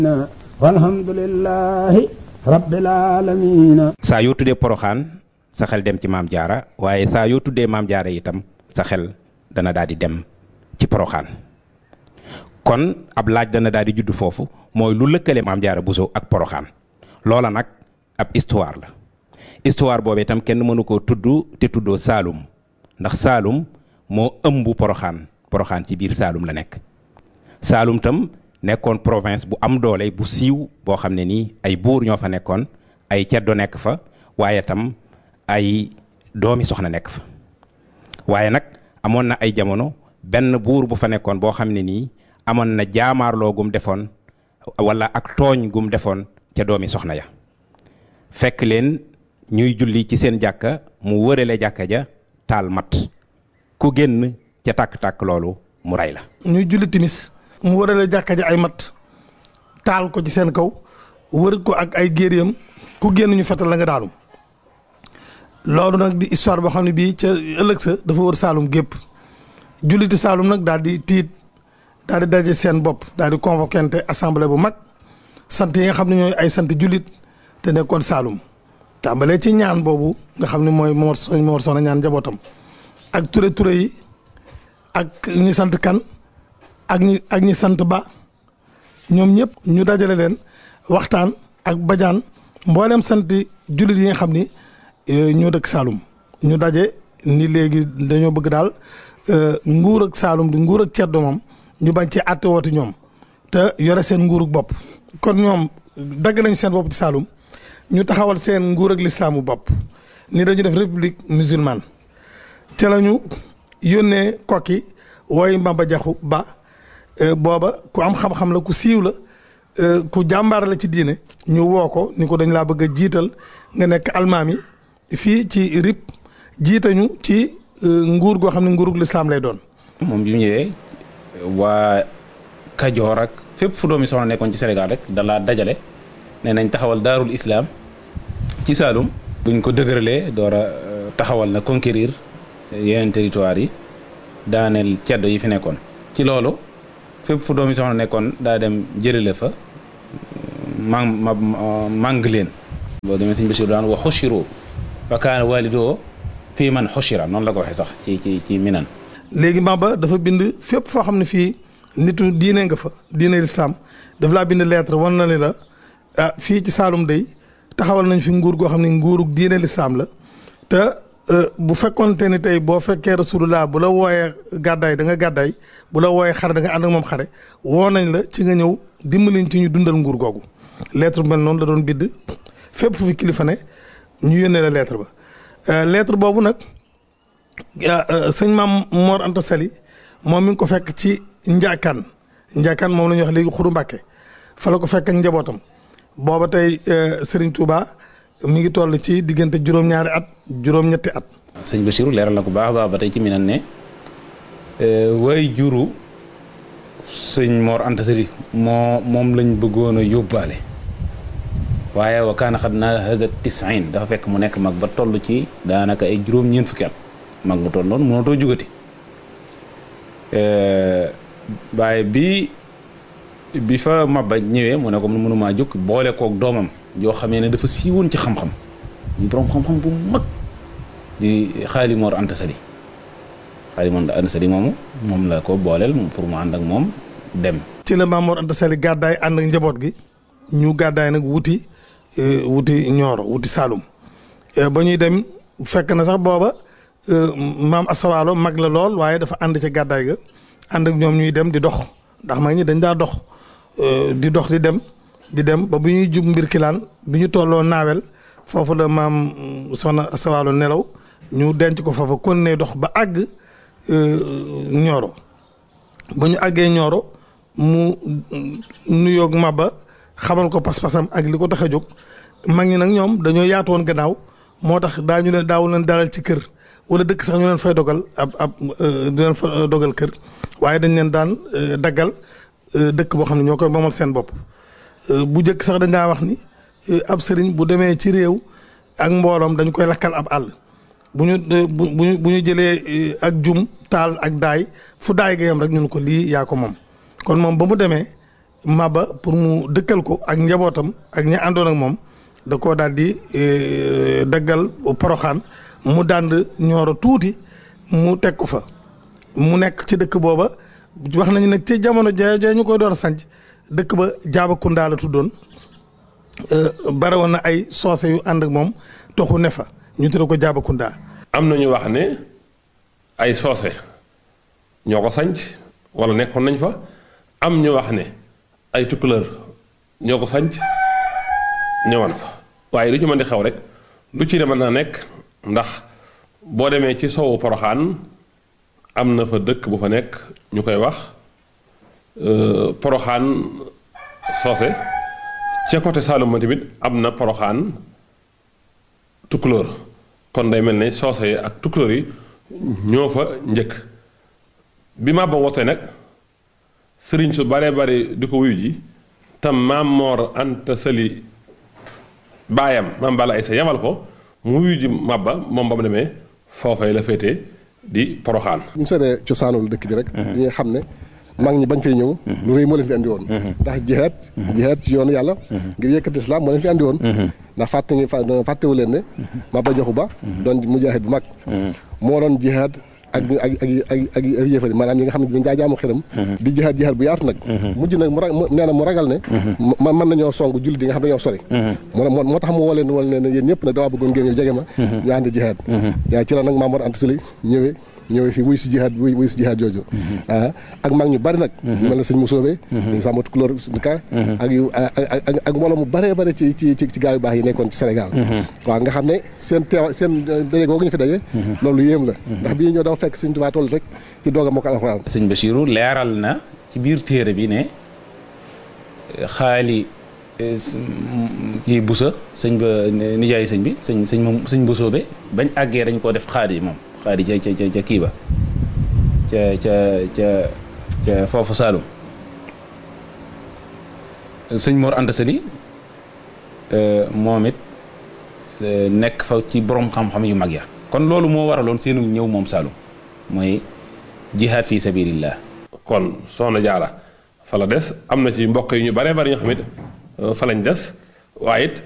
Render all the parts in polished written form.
walhamdulillahi rabbil alamin. saa yoo tuddee Poroxaan sa xel dem ci maam jaara, waaye saa yoo tuddee maam jaara itam sa xel dana daal di dem ci Poroxaan. kon ab laaj dana daal di judd foofu, mooy lu lëkkale maam jaara Buso ak Poroxaan. loola nag ab histoire la. histoire boobu itam kenn mënu koo tudd te tuddoo Saalum, ndax Saalum moo ëmb Poroxaan. Poroxaan ci biir Saalum la nekk. Saalum tam nekkoon province bu am doole bu siiw boo xam ne nii ay buur ñoo fa nekkoon, ay ceddo nekk fa, waaye tam ay doomi soxna nekk fa. waaye nag amoon na ay jamono benn buur bu fa nekkoon boo xam ne nii amoon na jaamaarloo gum defoon wala ak tooñ gum defoon ca doomi soxna ya. fekk leen ñuy julli ci seen jàkka, mu wërale jàkka ja taal mat, ku génn ca tàkk-tàkk loolu mu rey la. ñuy julli timis mu wërale jàkka ja ay mat taal ko ci seen kaw, wër ko ak ay géeréem, ku génn ñu fetal la nga daanu. loolu nag di histoire boo xam ne bii ca ëllëg sa dafa wër Saalum gépp. julliti Saalum nag daal di tiit, daal di daje seen bopp, daal di convoqué assemblée bu mag, sant yi nga xam ne ñooy ay sant jullit te nekkoon Saalum. tàmbalee ci ñaan boobu nga xam ne mooy Mor Soxna ñaan njabootam, ak ture yi, ak ñi sant kan, ak ñi sant ba, ñoom ñëpp ñu dajale leen waxtaan ak bajaan mboolem sant jullit yi nga xam ni ñoo dëkk Saalum. ñu daje ni léegi dañoo bëgg daal nguur ak Saalum di nguur ak ceddo moom ñu bañ ci àtte wooti ñoom te yore seen nguuruk bopp. kon ñoom dagg nañ seen bopp ci Saalum, ñu taxawal seen nguur ak lislaamu bopp ni dañu def république musulmane. te lañu yónnee kokki wooy Maba Jaxu Ba, booba ku am xam-xam la, ku siiw la, ku jàmbaar la ci diine. ñu woo ko ni ko dañ laa bëgg a jiital nga nekk almaami fii ci RIP, jiitañu ci nguur goo xam ne nguurug lislaam lay doon. moom bi mu ñëwee waa Kajoor ak fépp fu doomi soxna nekkoon ci Sénégal rek dalaa dajale nee nañ taxawal daarul islam ci Saalum. buñ ko dëgëralee door a taxawal na conquérir yeneen territoire yi, daaneel ceddo yi fi nekkoon. ci loolu fépp fu doomi soxna nekkoon daa dem jëlale fa màng leen. boo demee sëñ Basiru daan wa xushiru wa kaana walidoo fii man xushira, noonu la ko waxee sax ci minan. léegi Maba dafa bind fépp foo xam ne fii nitu diine nga fa, diine lislaam, daf laa bind lettre wan na la fii ci Saalum day taxawal nañ fi nguur goo xam ne nguurug diine lislaam la. te bu fekkoonte ni tey boo fekkee rasulullah bu la wooyee gàddaay da nga gàddaay, bu la wooyee xare da nga ànd ak moom xare, woo nañ la ci nga ñëw dimbaliñ ci ñu dundal nguur googu. lettre mel noonu la doon bind fépp fu fi kilifa ne ñu yónnee la lettre ba. lettre boobu nag sëñ Maam Mor Anta Sali moom mi ngi ko fekk ci Njaakaan moom la ñuy wax léegi Xuru Mbàkke, fa la ko fekk ak njabootam. booba tey Serigne Touba mi ngi toll ci diggante juróom-ñaari at juróom-ñetti at. sëñ Bachirou leeral na ko baax a baax ba tey ci minan ne way juru sëñ Mor Anta Sali moom lañ bëggoon a yóbbaale, waaye wa kaana xad naa haza 90 dafa fekk mu nekk mag ba toll ci daanaka ay juróom-ñeent fukki at. mag mu toll noonu mënatoo jugati. waaye bi fa Maba ñëwee mu ne ko mënumaa jóg, boole kook doomam yoo xamee ne dafa siiwoon ci xam-xam, ñu borom xam-xam bu mag di Xaali Mor Anta Sali. Xaali Mor Anta Sali moom la ko booleel pour mu ànd ak moom dem. ci la Maam Mor Anta Sali gàddaay ànd ak njaboot gi, ñu gàddaay nag wuti Ñooro, wuti Saalum. ba ñuy dem fekk na sax booba maam Asawaalo mag la lool, waaye dafa ànd ca gàddaay ga, ànd ak ñoom ñuy dem di dox, ndax mag ñi dañ daa dox di dem ba bu ñuy jub mbir kilaan bi ñu tolloo naawel foofu la maam soxna Asawaalo nelaw, ñu denc ko foofa kon ne dox ba àgg Ñooro. ba ñu àggee Ñooro mu nuyoog Maba xamal ko pas-pasam ak li ko tax a jóg. mag ñi nag ñoom dañoo yaatu woon gannaaw, moo tax daawul leen dalal ci kër wala dëkk sax ñu leen fay dogal di leen fa dogal kër, waaye dañ leen daan daggal dëkk boo xam ne ñoo koy moomal seen bopp. bu njëkk sax dañ daa wax ni ab sëriñ bu demee ci réew ak mbooloom dañ koy lakkal ab àll. bu ñu jëlee ak jum taal ak daay fu daay ga yam rek ñun ko lii yaa ko moom. kon moom ba mu demee Maba pour mu dëkkal ko ak njabootam ak ñi àndoon ak moom da koo daal di daggal Poroxaan mu dànd Ñooro tuuti mu teg ko fa mu nekk ci dëkk booba wax nañu nag ci jamono ja ñu koy door a sanc dëkk ba Jaabakunda la tuddoon bare woon na ay soose yu ànd ak moom toxu ne fa ñu tudde ko Jaabakunda. am na ñu wax ne ay soose ñoo ko sanc wala nekkoon nañ fa am ñu wax ne ay tukkuleur ñoo ko sanc ñëwoon fa waaye lu ci mën di xew rek lu ci ne mën naa nekk ndax boo demee ci sowu Poroxaan am na fa dëkk bu fa nekk ñu koy wax Poroxaan soose ca côté Saloum tamit am na Poroxaan tukkulóor kon day mel ne soose yi ak tukkulóor yi ñoo fa njëkk bi Maba wootee nag sëriñ su bare bare di ko wuyu ji tam Maam Moor Anta Sali baayam Maam Balla Aysa yabal ko mu wuyu ji Maba moom ba mu demee foofee la féetee di Poroxaan. bu ñu seetee cosaanul dëkk bi rek. ñi nga xam ne mag ñi bañ fay ñëw. lu rëy moo leen fi andi woon. ndax jihaad ci yoonu yàlla. ngir yëkkati islam moo leen fi andi woon. ndax fàttewu leen ne. Maba Jaxu Ba. doon mujaahid bu mag. moo doon jihaad ak yéefari maanaam ñi nga xam ne dañ daa jaamu xiram. di jihaad bu yaatu nag. mujj nag nee na mu ragal ne. mën nañoo song julli di nga xam dañoo sori. moo tax mu woo leen ne yéen ñëpp nag dama bëggoon ngeen ñëw jege ma. ñu ànd jihaad. yaa ci la nag Maam Mor Anta Sali ñëwee fii wuy si jihaad jooju. ak mag ñu bari nag. ñu mel ne sëñ Musoobe. dañu sàmm tukulóor ka ak mbooloo mu baree bare ci gaa yu baax yi nekkoon ci Sénégal. waaw nga xam ne seen daje googu ñu fi daje. loolu yéem la. ndax bii ñoo dafa fekk sëñ Tuubaa toll rek ci doog a mokkal alxuraan. sëñ Bachirou leeral na ci biir téere bi ne xaali kii Busa sëñ ba nijaay sëñ bi sëñ Busoobe bañ àggee dañ koo def xaadi moom. xaadi ca kii ba ca foofu Saalum sëñ Mor Anta Sali moom it nekk fa ci borom xam-xam yu mag ya kon loolu moo waraloon seenu ñëw moom Saalum mooy jihaad fi sabilillah. kon Soxna Jaara fa la des am na ci mbokk yi ñu bare bari ñoo xam it fa lañ des waaye it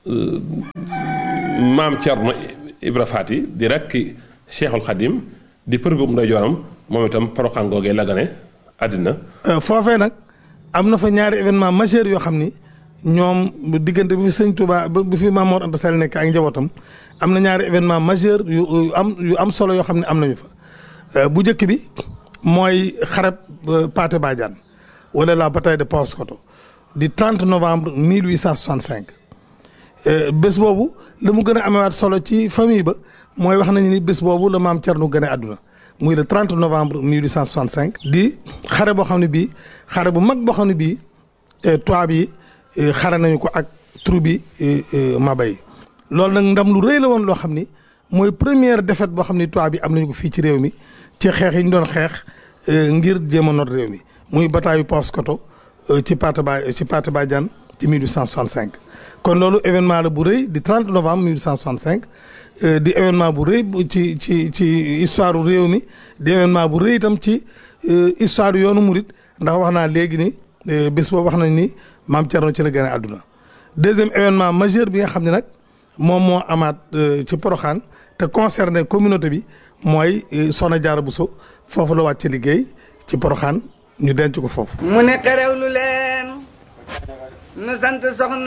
maam Cerno Ibra Faati di rekk Cheikhul Khadim di përgum nday jooram moom itam Poroxaan googee la gane àddina. foofee nag am na fa ñaari événement majeur yoo xam ni ñoom diggante bi fi sëñ Touba bi fi Maam Mor Anta Sali nekk ak njabootam am na ñaari événement majeur yu am solo yoo xam ne am nañu fa. bu njëkk bi mooy xareb Pathé Badiane wala la bataille de Paoskoto di 30 novembre 1865 bés boobu la mu gën a amewaat solo ci famille ba. mooy wax nañu ni bés boobu la maam Thierno gane àdduna muy le 30 novembre 1865. di xare boo xam ne bii xare bu mag boo xam ne bii tubaab yi xare nañu ko ak troupe bi Maba yi loolu nag ndam lu rëy la woon loo xam ni mooy première défaite boo xam ni tubaab yi am nañu ko fii ci réew mi ci xeex yi ñu doon xeex ngir jéem a noot réew mi muy bataille Paoskoto ci Pathé Badiane ci 1865. kon loolu événement la bu rëy di 30 novembre 1865. di événement bu rëy ci histoire réew mi di événement bu rëy itam ci histoire yoonu murit ndax wax naa léegi ni bés boobu wax nañ ni maam Thierno ci la gën a àdduna. deuxième événement majeur bi nga xam ne nag moom moo amaat ci Poroxaan te concerné communauté bi mooy Soxna Jaara Buso foofu la wàcc liggéey ci Poroxaan ñu denc ko foofu. mu ne xerewlu leen nu sant Soxna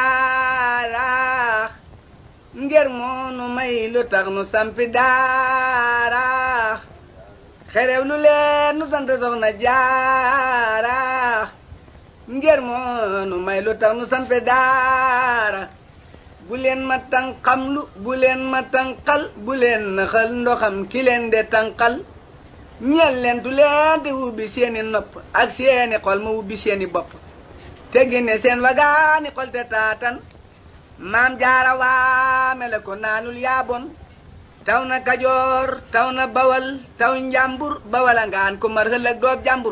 Jaara ngir moonu may lu tax nu sampi daara xerew lu leen nu sant Soxna Jaara ngir moonu may lu tax nu sampi daara bu leen ma tànqamlu bu leen ma tànqal bu leen naxal ndoxam ki leen de tànqal ñeel leen tu leen di ubbi seeni nopp ak seeni xol ma ubbi seeni bopp te génne seen wagaani xol te taatan maam Jaara waame la ko naanul yaabon taw na Kajoor taw na Bawal taw Njàmbur Bawala ngaan ko mar hëllëg doob jàmbur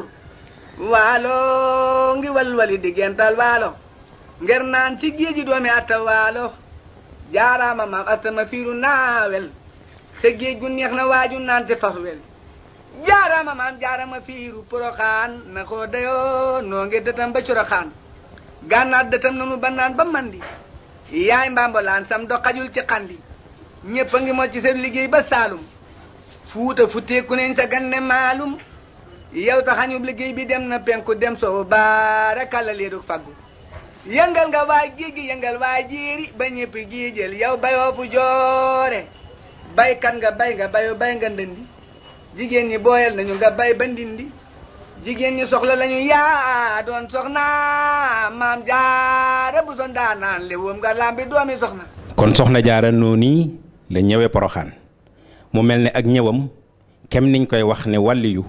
waalo ngi walwali diggental waalo nger naan ci géeji doomi atta waalo jaaraama maam atta ma fiiru naawel sa géej gu neex na waaju naan te fas wel jaarama maam jaarama fiiru poroxaan na koo dayoo noo ngi dëtam ba coroxaan gànnaat dëtam nanu ba naan ba mandi yaay mbambolaan sam do xajul ci xandi ñëpp a ngi moo ci seen liggéey ba saalum fuuta futteeku neñ sa ganne maalum yow taxañub liggéey bi dem na penku dem soo baara kàlla leedu faggu yëngal nga waay géegi yëngal waay jiiri ba ñëpp giijël yow bayoo fu joore baykat nga bayoo bay nga ndëndi jigéen ñi booyal nañu nga bay ba ndindi jigéen ñi soxla lañu yaa doon soxna maam jaara bu son daa naan léwoom nga lambi doomi soxna. kon soxna jaara noonu la ñëwee poroxaan mu mel ne ak ñëwam kem niñ koy wax ne wàlliyu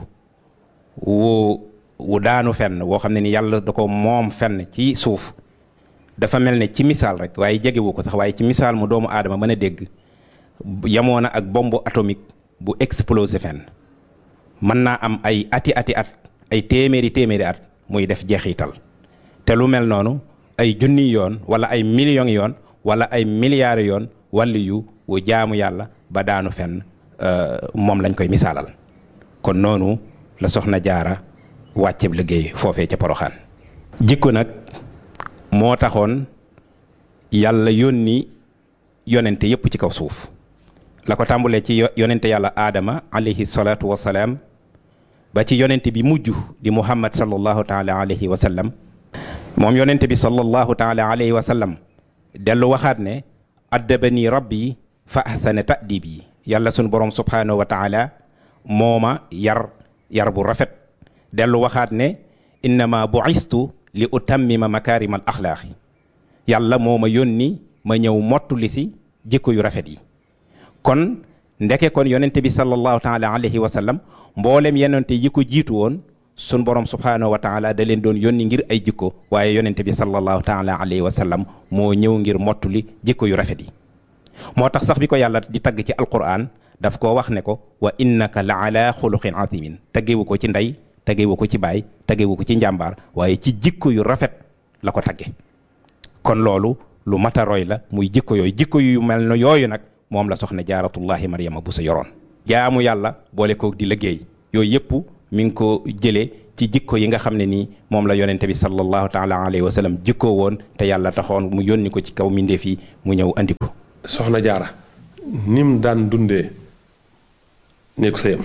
wu daanu fenn woo xam ne ni yàlla da ko moom fenn ci suuf dafa mel ne ci misaal rek waaye jegewu ko sax waaye ci misaal mu doomu aadama mën a dégg yamoon na ak bombe atomique bu explosé fenn mën naa am ay ati at ay téeméeri at muy def jeexital te lu mel noonu ay junni yoon wala ay millions yoon wala ay milliards yoon wàlliyu wu jaamu yàlla ba daanu fenn moom lañ koy misaalal kon noonu la soxna jaara wàcceb liggéey foofee ca poroxaan jikko nag moo taxoon yàlla yónni yonente yépp ci kaw suuf la ko tàmbulee ci yonente yàlla aadama alayhi salaatu wasalaam ba ci yonente bi mujj di muhammad sallallahu taala alayhi wa sallam moom yonente bi sallallahu taala alayhi wa sallam dellu waxaat ne addabani rabbi fa ahsana ta'dibi yàlla sunu borom subhanahu wa taala mooma yar bu rafet dellu waxaat ne innama bu'istu li utammima makaarimal axlaaqi yàlla moo ma yónni ma ñëw mottuli si jikko yu rafet yi kon ndeke kon yonente bi sallallahu taala alayhi wa sallam mboolem yonente yi ko jiitu woon sun borom subhanahu wa taala da leen doon yónni ngir ay jikko waaye yonente bi sallallahu taala alayhi wa sallam moo ñëw ngir mottuli jikko yu rafet yi moo tax sax bi ko yàlla di tagg ci alquran daf koo wax ne ko wa innaka la ala xuluqin azimin taggewu ko ci ndey taggewu ko ci baay taggewu ko ci njàmbaar waaye ci jikko yu rafet la ko tagge kon loolu lu mata roy la muy jikko yu mel na yooyu nag moom la soxna jaaratullahi Mariama Bousso yoroon jaamu yàlla boole koog di liggéey yooyu yëpp mi ngi ko jëlee ci jikko yi nga xam ne nii moom la yonente bi sallallahu taala alayhi wa sallam jikkoo woon te yàlla taxoon mu yónni ko ci kaw mindeef yi mu ñëw andi ko. soxna jaara nim daan dundee néeg sëyam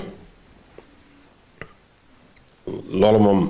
loolu moom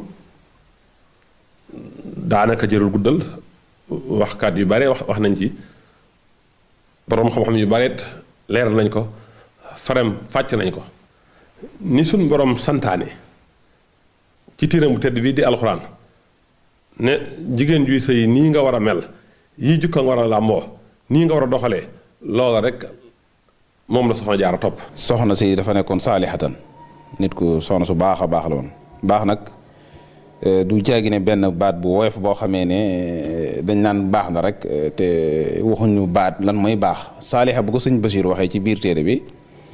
daanaka jërul guddal waxkat yu bare wax nañ ci borom xam-xam yu bare leeral nañ ko farem fàcc nañ ko ni suñ borom santaane ci téeram bu tedd bi di alxuraan ne jigéen juy sëy nii nga war a mel yii jukka nga war a làmboo nii nga war a doxalee loola rek moom la soxna jaara topp. soxna si dafa nekkoon saalihatan nit ku soxna su baax a baax la woon baax nag du jaagi ne benn baat bu woyof boo xamee ne dañ naan baax na rek te waxuñu baat lan mooy baax saaliha bu ko sëñ Basiir waxee ci biir téere bi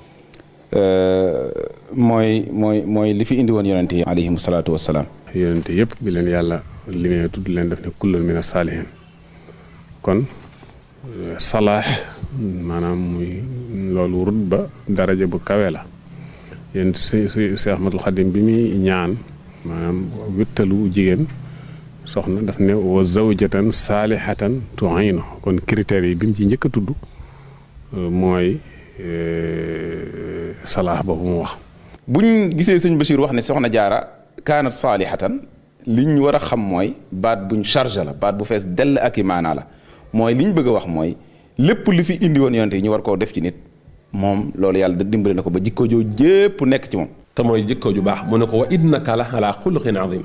mooy li fi indi woon yonente yi alayhim salaatu wassalaam. yonente yëpp bi leen yàlla li mee tudd leen def ne kullun mina saalihin kon salaax maanaam muy loolu rut ba daraja bu kawe la yéen Seex Ahmadul Xadim bi muy ñaan maanaam wittalu jigéen soxna daf ne wa zawjatan saalihatan tu'inu kon critères yi bi mu ci njëkk a tudd mooy salaax boobu mu wax. buñ gisee sëñ Bachir wax ne soxna jaara kaanat saalihatan liñ war a xam mooy baat buñ chargé la baat bu fees dell ak i maanaa la mooy liñ bëgg a wax mooy lépp li fi indi woon yonente yi ñu war koo def ci nit moom loolu yàlla dimbali na ko ba jikko joo jépp nekk ci moom. te mooy jikko ju baax mu ne ko wa innaka la ala xuluqin azim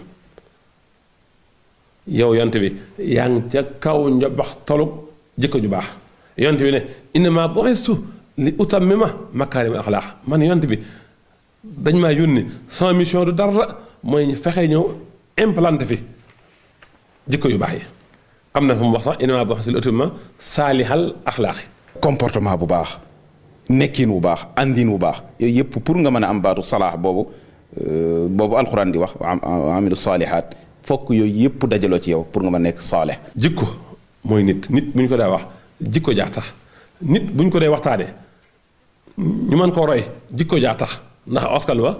yow yonte bi yaa ngi ca kaw njobax tolug jikko ju baax yonte bi ne innama bu'istu li utammima makarim axlaax man yonte bi dañ maa yónni sama mission du dara mooy fexe ñëw implanté fi jikko yu baax yi am na fu mu wax sax innama bu'istu li utammima saalihal axlaaxi comportement bu baax nekkin wu baax andin wu baax yooyu yëpp pour nga mën a am baatu salaax boobu alxuraan di wax amilu saalihaat fokk yooyu yëpp dajaloo ci yow pour nga mën a nekk saalih. jikko mooy nit bu ñu ko dee wax jikko jaa tax nit bu ñu ko dee waxtaanee ñu mën koo roy jikko jaa tax ndax askan wa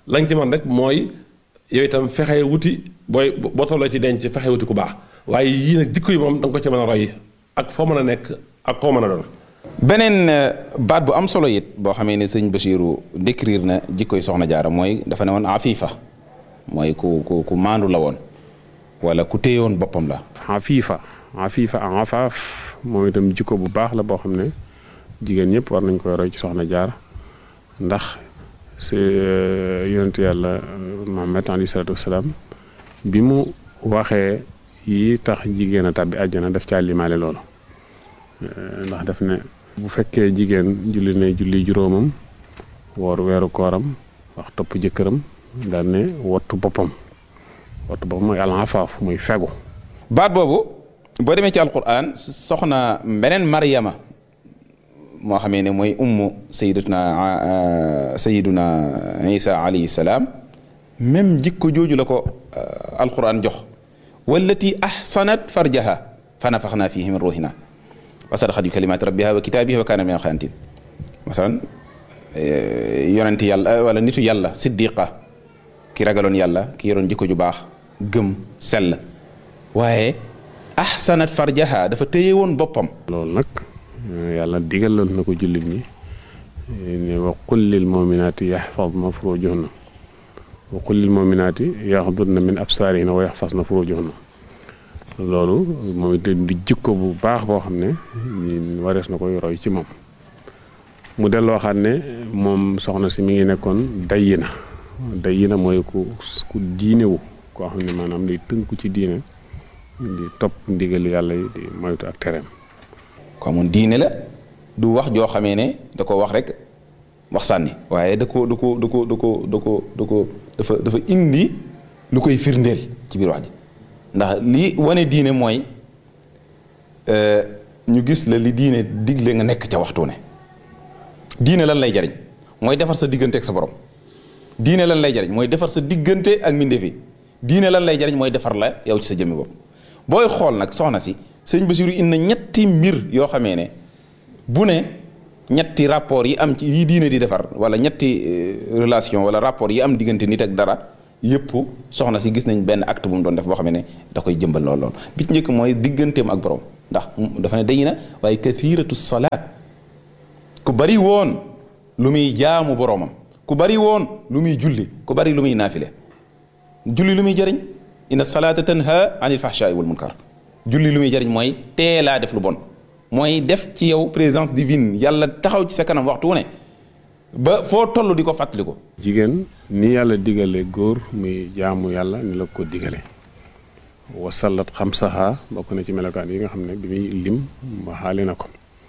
lañ ci man rek mooy yow itam fexe wuti boo tolloo ci denc fexe wuti ku baax waaye yii nag jikko yi moom da nga ko ci mën a roy ak foo mën a nekk ak koo mën a doon. beneen baat bu am solo it boo xamee ne sëñ Bachirou décrire na jikkoy soxna jaara mooy dafa ne woon afifa mooy ku maandu la woon wala ku téyewoon boppam la. afifa afaaf moom itam jikko bu baax la boo xam ne jigéen ñëpp war nañ koy roy ci soxna jaara ndax si yonent yàlla Muhammad alayhi salaatu wasalaam bi mu waxee yi tax jigéen a tàbbi àjjana daf caa limaale loolu ndax daf ne bu fekkee jigéen julli ne julli juróomam woor weeru kooram wax topp jëkkëram daal ne wattu boppam mooy al-afaaf muy fegu. baat boobu boo demee ci alquran soxna beneen Maryama moo xamee ne mooy ummu sayiduna Isa alayhi salaam même jikko jooju la ko alquran jox wallati ahsanat farjaha fa nafaxna fihi min ruhina wa sadaqat bi kalimati rabbiha wa kitabihi wa kana min al-qanitin masalan yonenti yàlla wala nitu yàlla siddiqa ki ragaloon yàlla ki yoroon jikko ju baax gëm sell waaye ahsanat farjaha dafa téye woon boppam. loolu nag yàlla digaloon na ko jullit ñi ne wa qul lil mu'minati yahfazna furujahunna wa qul lil mu'minati yaxdudna min absaarihinna wa yaxfazna furujahunna loolu moom itam di jikko bu baax boo xam ne warees na koy roy ci moom. mu delloo xam ne moom soxna si mi ngi nekkoon dayyina mooy ku diinewu koo xam ne maanaam day tënku ci diine di topp ndigal yàlla yi di moytu ak tereem. ko amoon diine la du wax joo xamee ne da ko wax rek wax sànni waaye dafa indi lu koy firndeel ci biir wax ji ndax li wane diine mooy ñu gis la li diine digle nga nekk ca waxtu ne diine lan lay jariñ mooy defar sa diggante ak sa borom diine lan lay jariñ mooy defar sa diggante ak mbindeef yi diine lan lay jariñ mooy defar la yow ci sa jëmmi bopp booy xool nag soxna si sëñ Basiru indi na ñetti mbir yoo xamee ne bu ne ñetti rapport yi am ci yi diine di defar wala ñetti relation wala rapport yi am diggante nit ak dara yëpp soxna si gis nañ benn acte bu mu doon def boo xam ne da koy jëmbal lool bi ci njëkk mooy digganteem ak borom ndax dafa ne day na waaye kathiratu salaat ku bari woon lu muy jaamu boromam ku bari woon lu muy julli ku bari lu muy naafile julli lu muy jëriñ inna salaata tanha anil fahshaai wal munkar julli lu muy jëriñ mooy teelaa def lu bon mooy def ci yow présence divine yàlla taxaw ci sa kanam waxtu wu ne ba foo toll di ko fàttali ko. jigéen ni yàlla digale góor muy jaamu yàlla ni la ko digale wasallat xamsaha bokk na ci melokaan yi nga xam ne bi muy lim waxaale na ko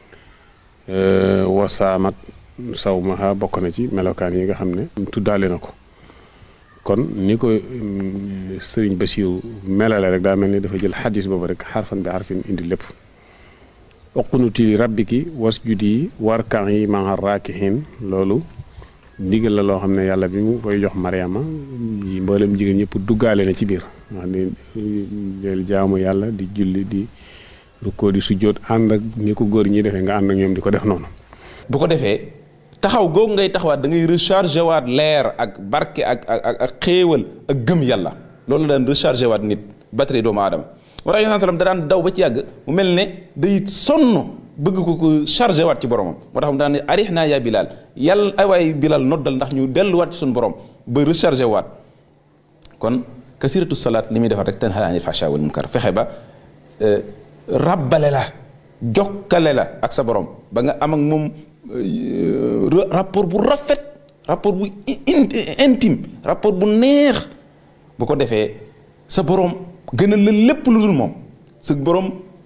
wasaamat sawmaha bokk na ci melokaan yi nga xam ne tuddaale na ko kon ni ko sëriñ Basiru melale rek daa mel ni dafa jël xadis boobu rek xarfan bi xarfin indi lépp uqnuti rabbiki wasjudi warka'i ma'a raakihin loolu ndigal la loo xam ne yàlla bi mu koy jox Mariama mboolem jigéen ñëpp duggaale na ci biir wax ni del jaamu yàlla di julli di rukkoo di sujjóot ànd ak ni ko góor ñi defee nga ànd ak ñoom di ko def noonu. bu ko defee taxaw googu ngay taxawaat da ngay rechargé waat leer ak barke ak xéewal ak gëm yàlla loolu daan rechargé waat nit batterie doomu aadama. moo tax sallam da daan daw ba ci yàgg mu mel ne day sonn bëgg ko chargé waat ci boromam moo tax mu daan ne arix naa yaa Bilal yàlla ay waay Bilal noddal ndax ñu delluwaat ci suñu borom ba rechargé waat kon kasiratu salaat li muy defar rek tanhaa anil fahshaa wal munkar fexe ba rabbale la jokkale la ak sa borom ba nga am ak moom rapport bu rafet rapport bu intime rapport bu neex bu ko defee sa borom gënal la lépp lu dul moom sa borom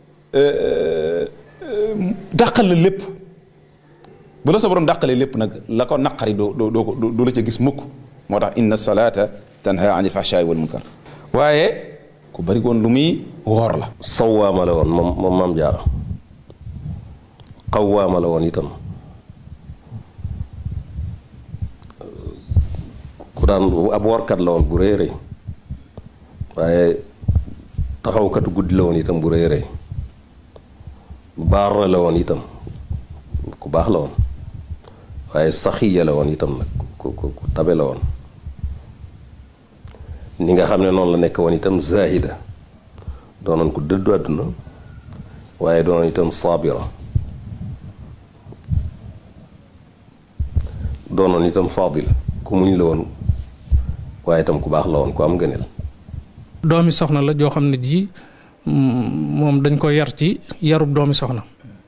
dàqal la lépp bu la sa borom dàqalee lépp nag la ko naqari doo la ca gis mukk moo tax inna salaata tanha anil fahshaai wal munkar waaye ku bari woon lu muy woor la sawaama la woon moom maam jaara xawaama la woon itam ku daan ab woorkat la woon bu rëy rëy waaye taxawkatu guddi la woon itam bu rëy rëy baar la woon itam ku baax la woon waaye saxiya la woon itam nag ku tabe la woon ni nga xam ne noonu la nekk woon itam zahida doonoon ko dëddu àdduna waaye doonoon itam saabira doonoon itam faadil ku muñ la woon waaye itam ku baax la woon ku am gëneel. doomi soxna la joo xam ne ji moom dañ ko yar ci yarub doomi soxna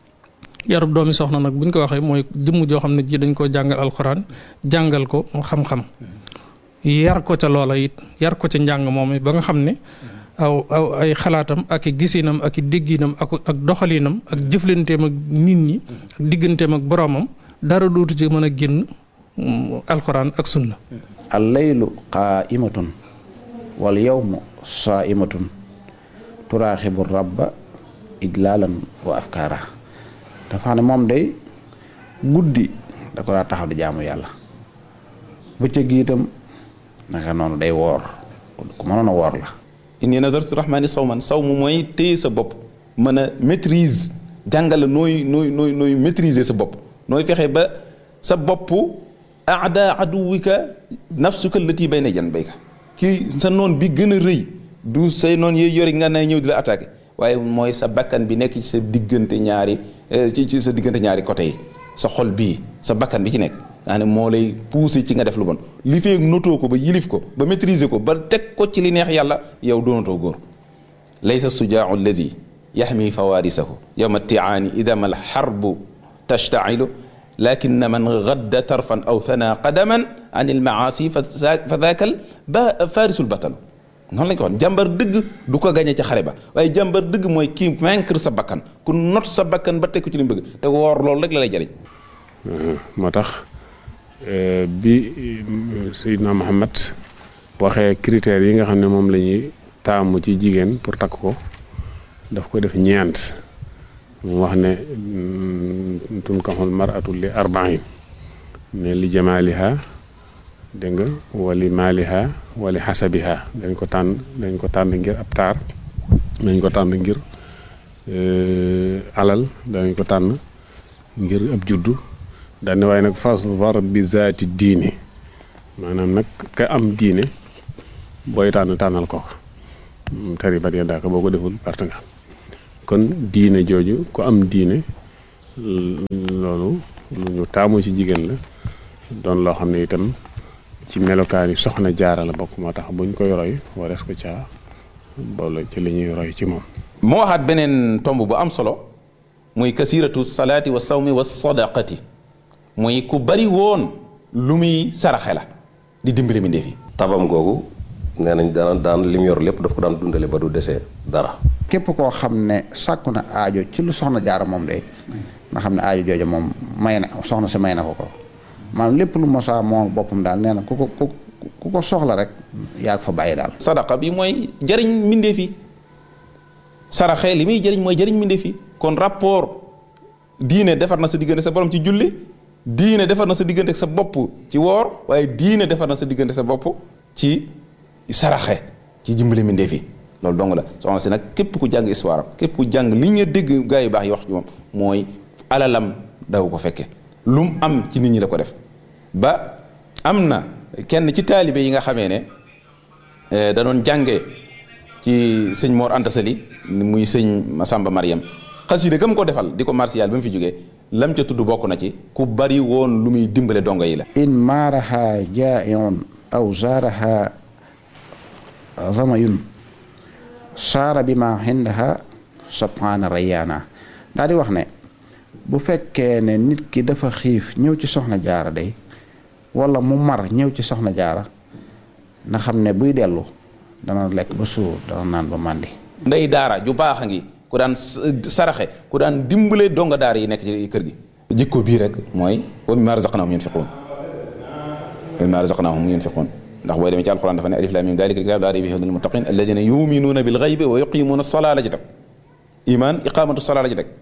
nag buñ ko waxee mooy jëmm joo xam ne ji dañ koo jàngal alxuraan jàngal ko xam-xam yar ko ca loola it yar ko ca njàng moom ba nga xam ne aw ay xalaatam ak i gisinam ak i dégginam ak doxalinam ak jëflanteem ak nit ñi ak digganteem ak boroomam dara dootu ci mën a génn alxuraan ak sunna. al-laylu qaa'imatun wal yawmu saa'imatun turaaxibu rabba ijlaalan wa afkaara dafa ne moom day guddi da ko daa taxaw di jaamu yàlla bëccëg gi itam naka noonu day woor ku mënoon a woor la. inni nazartu rahmaani sawman sawmu mooy téye sa bopp mën a maîtrise jàngale nooy maîtriser sa bopp nooy fexe ba sa bopp aada aduwika nafsuka allati bayna janbayka kii sa noon bi gën a rëy du say noon yooyu yori nga nay ñëw di la attaqué waaye mooy sa bakkan bi nekk ci sa diggante ñaari ci sa diggante ñaari côté yi sa xol bii sa bakkan bi ci nekk nga ne moo lay poussé ci nga def lu bon li feeg notoo ko ba yilif ko ba maîtriser ko ba teg ko ci li neex yàlla yow doonatoo góor laysa sujaau allazi yaxmi fawarisahu yowma tiaani idama alxarbu tashtailu lakin man gadda tarfan aw thana qadaman an ilmaasi fa daakal farisul batalu noonu lañ ko wax jàmbar dëgg du ko gañe ca xare ba waaye jàmbar dëgg mooy kii vaincre sa bakkan ku not sa bakkan ba teg ko ci li mu bëgg te woor loolu rek la lay jëriñ. moo tax bi Seydina Muhammad waxee critères yi nga xam ne moom la ñuy taamu ci jigéen pour takk ko daf ko def ñeent mu wax ne tunkaxul mar'atu li arba'in ne li jamaaliha dégg nga wali maaliha wali xasabiha dañ ko tànn ngir ab taar dañ ko tànn ngir alal dañ ko tànn ngir ab juddu daane waaye nag fasfar bi zaati diine maanaam nag ka am diine booy tànnal ko tari bat ya daaka boo ko deful parte nga kon diine jooju ku am diine loolu lu ñu taamu ci jigéen la doon loo xam ne itam ci melokaan yi soxna jaara la bokk moo tax buñ koy roy warees ko caa boole ci li ñuy roy ci moom. moo waxaat beneen tomb bu am solo muy kasiratu salaati wa sawmi wa sadaqati muy ku bari woon lu muy saraxe la di dimbali mi ndefi tabam googu nee nañ daan lim yor lépp daf ko daan dundale ba du desee dara. képp koo xam ne sàkku na aajo ci lu soxna jaara moom de nga xam ne aajo jooju moom may na soxna si may na ko maanaam lépp lu mosaa moom boppam daal nee na ku ko soxla rek yaa ko fa bàyyi daal. sadaqa bi mooy jëriñ mbindeef yi saraxe li muy jëriñ mooy jëriñ mbindeef yi kon rapport diine defar na sa diggante sa borom ci julli diine defar na sa diggante sa bopp ci woor waaye diine defar na sa diggante sa bopp ci saraxe ci dimbali mbindeef yi loolu dong la soxna si nag képp ku jàng histoire képp ku jàng li ñu dégg gaa yu baax yi wax ci moom mooy alalam daw ko fekke lu mu am ci nit ñi la ko def ba am na kenn ci taalibe yi nga xamee ne da doon jàngee ci sëñ Mor Anta Sali muy sëñ Masamba Mariam xasida gam ko defal di ko martial ba mu fi jógee lam ca tudd bokk na ci ku bari woon lu muy dimbale dongo yi la. in maaraha jaa'iun aw zaaraha zamayun saara bi ma xindaha subhaana rayyaana daal di wax ne bu fekkee ne nit ki dafa xiif ñëw ci soxna jaara day wala mu mar ñëw ci soxna jaara na xam ne buy dellu dana lekk ba suur dana naan ba màndi. ndey daara ju baax a ngi ku daan saraxe ku daan dimbale donga daara yi nekk ci kër gi. jikko bii rek mooy wa mimmaa razaqnaahum yunfiquun wa mimmaa razaqnaahum yunfiquun ndax booy demee ci alquran dafa ne alif laam miim daalika l-kitaabu laa rayba fiihi hudal lil muttaqiin allaziina yu'minuuna bil ghaybi wa yuqiimuuna as-salaata la ci teg iman iqaamatu salaat la ci teg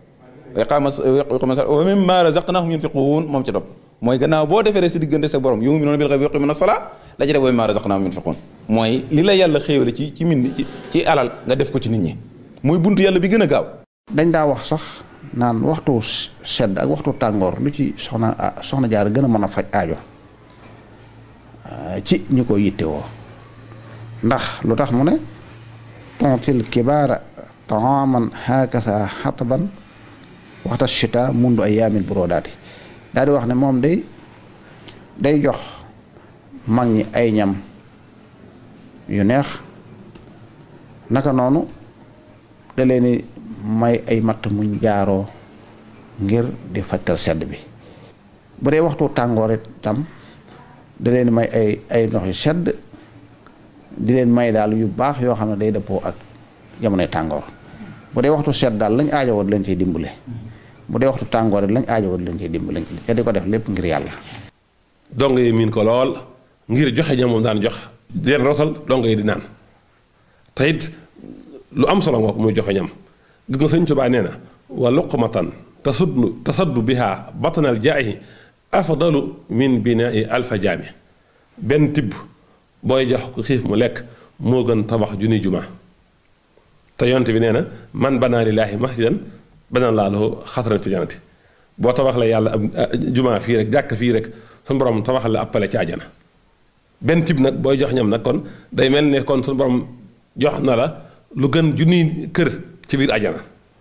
wa mimmaa razaqnaahum yunfiquun moom ci topp mooy gannaaw boo defee si diggante sa borom yu'minuuna bil ghaybi wa yuqiimuuna as-salaat la ci teg wa mimmaa razaqnaahum yunfiquun mooy li la yàlla xéewale ci alal nga def ko ci nit ñi muy buntu yàlla bi gën a gaaw. dañ daa wax sax naan waxtu sedd ak waxtu tàngoor lu ci soxna jaar gën a mën a faj aajo ci ñi ko yittewoo ndax lu tax mu ne tontil kibaara taaman hakasa xataban waxta chita mundu ay yaamil burodaati daal di wax ne moom day jox mag ñi ay ñam yu neex naka noonu da leen may ay matt muñ jaaroo ngir di fajtal sedd bi bu dee waxtu tàngoor itam da leen may ay ndox yu sedd di leen may daal yu baax yoo xam ne day dëppoo ak jamonoy tàngoor bu dee waxtu sedd daal lañ aajowoo di leen ciy dimbale bu dee waxtu tàngoor it lañ aajowoo di leen ciy dimbale te di ko def lépp ngir yàlla. dongo yi miin ko lool ngir joxe ñam moom daan jox di leen rotal dongo yi di naan te it lu am solo ngoog muy joxe ñam gis nga Sëñ Tuubaa nee na wa luqmatan tasaddu biha batanal jaayi afdalu min binai alfa jaami benn tibb booy jox ko xiif mu lekk moo gën tabax junni juma te yonte bi nee na man banaa lillaahi masjidan banaa lahu xatran fi jannati boo tabax la yàlla ab juma fii rek jàkk fii rek suñu borom tabaxal la appale ci àjjana benn tibb nag booy jox ñam nag kon day mel ne kon suñu borom jox na la lu gën junni kër ci biir àjjana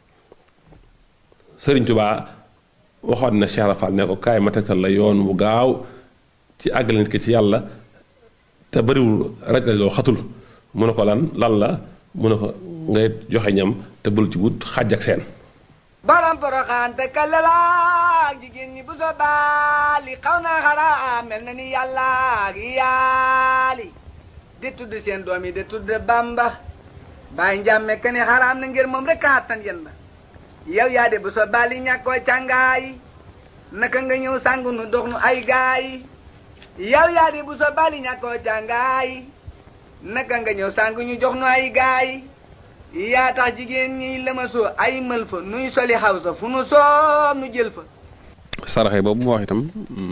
Sëriñ Tuubaa waxoon na Cheikh Rafal ne ko kaay ma tegtal la yoon mu gaaw ci àggale nit ki ci yàlla te bariwul raj loo xatul mu ne ko lan la mu ne ko ngay joxe ñam te bul ci wut xàjj ak seen baram Poroxaan te kalala jigéen ñi bu so baali xaw na xaraa mel na ni yàlla gi yaali di tudd seen doom yi di tudd Bamba bàyyi njàmme ka ne xaraam na ngir moom rek a attan yen ba yow yaa de bu so baali ñàkkoo càngaay naka nga ñëw sàngu nu dox nu ay gaay yow yaa de bu so baali ñàkkoo càngaay naka nga ñëw sàngu ñu jox nu ay gaay yaa tax jigéen ñi lama soo ay mël fa nuy soli xaw sa fu nu soob nu jël fa saraxe boobu mu wax itam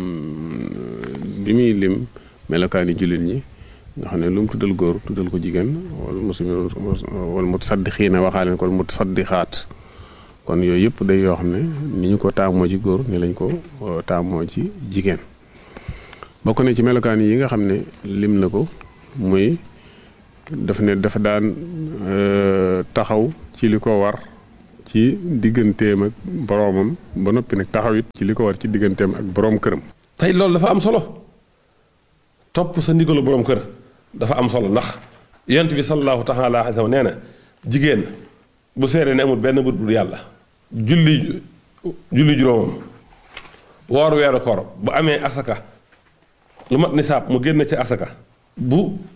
bi muy lim melokaani jullit ñi nga xam ne lu mu tuddal góor tuddal ko jigéen wala mutasaddiqiina waxaaleen ko mutasaddixaat kon yooyu yëpp day yoo xam ne ni ñu ko taamoo ci góor ni lañ ko taamoo ci jigéen bokk na ci melokaan yi nga xam ne lim na ko muy dafa daan taxaw ci li ko war ci digganteem ak boroomam ba noppi nag taxaw it ci li ko war ci digganteem ak boroom këram. tey loolu dafa am solo topp sa ndigalu boroom kër dafa am solo ndax yonent bi sallallahu taala alayhi wa sallam nee na jigéen bu seeree ne amul benn but bu yàlla julli juróomam woor weeru koor bu amee asaka lu mat nisaab mu génn ci asaka bu